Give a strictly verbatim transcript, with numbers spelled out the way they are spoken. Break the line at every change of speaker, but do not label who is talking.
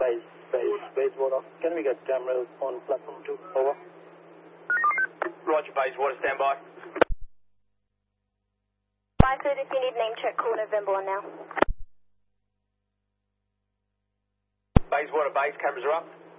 Base, base, Bayswater. Can we get cameras on platform two? Over.
Roger, Bayswater, stand by.
five thirty, if you need name check, call November one now.
Bayswater base, cameras are up.